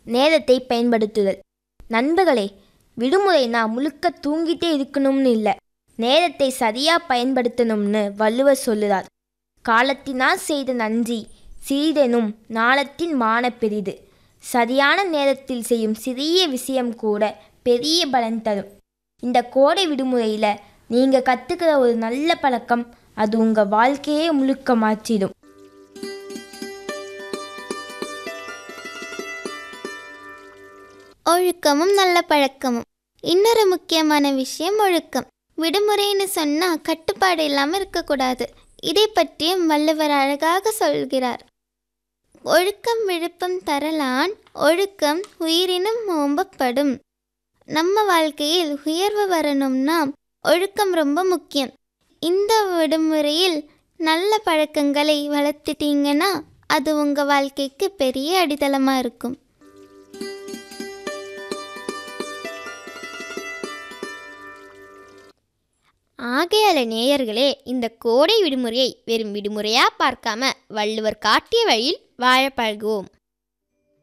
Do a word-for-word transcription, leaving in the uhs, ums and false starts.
நேரத்தை பயன்படுத்துதல். நண்பர்களே, விடுமுறைனா முழுக்க தூங்கிட்டே இருக்கணும்னு இல்லை, நேரத்தை சரியாக பயன்படுத்தணும்னு வள்ளுவர் சொல்லுறார். காலத்தினால் செய்த நன்றி சிறிதெனும் நாளத்தின் மான பெரிது. சரியான நேரத்தில் செய்யும் சிறிய விஷயம் கூட பெரிய பலன் தரும். இந்த கோடை விடுமுறையில் நீங்கள் கற்றுக்கிற ஒரு நல்ல பழக்கம் அது உங்கள் வாழ்க்கையே முழுக்க மாற்றிடும். ஒழுக்கமும் நல்ல பழக்கமும். இன்னொரு முக்கியமான விஷயம் ஒழுக்கம். விடுமுறைன்னு சொன்னால் கட்டுப்பாடு இல்லாமல் இருக்கக்கூடாது. இதை பற்றியும் வள்ளுவர் அழகாக சொல்கிறார். ஒழுக்கம் விழுப்பம் தரலான், ஒழுக்கம் உயிரினும் ஓம்பப்படும். நம்ம வாழ்க்கையில் உயர்வு வரணும்னா ஒழுக்கம் ரொம்ப முக்கியம். இந்த விடுமுறையில் நல்ல பழக்கங்களை வளர்த்துட்டீங்கன்னா அது உங்கள் வாழ்க்கைக்கு பெரிய அடித்தளமாக இருக்கும். ஆகையால நேயர்களே, இந்த கோடை விடுமுறையை வெறும் விடுமுறையாக பார்க்காம வள்ளுவர் காட்டிய வழியில் வாழ பழகுவோம்.